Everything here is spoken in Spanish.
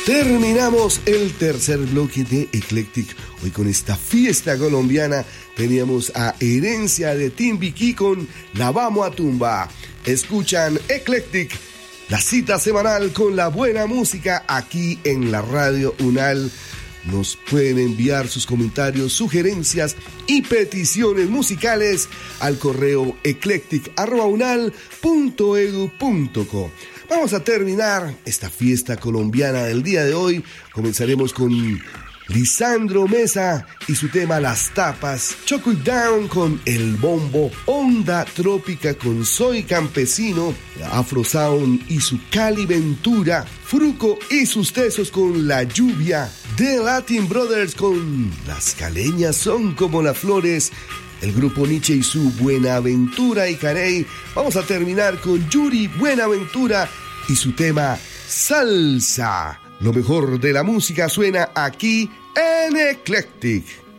Terminamos el tercer bloque de Eclectic. Hoy con esta fiesta colombiana teníamos a Herencia de Timbiquí con La Vamos a Tumba. Escuchan Eclectic, la cita semanal con la buena música aquí en la Radio UNAL. Nos pueden enviar sus comentarios, sugerencias y peticiones musicales al correo eclectic@unal.edu.co. Vamos a terminar esta fiesta colombiana del día de hoy. Comenzaremos con Lisandro Mesa y su tema Las Tapas, Choco It Down con El Bombo, Onda Trópica con Soy Campesino, Afro Sound y su Cali Ventura, Fruco y sus tesos con La Lluvia, The Latin Brothers con Las Caleñas Son Como las Flores, el grupo Nietzsche y su Buenaventura y Carey. Vamos a terminar con Yuri Buenaventura y su tema Salsa. Lo mejor de la música suena aquí en Eclectic.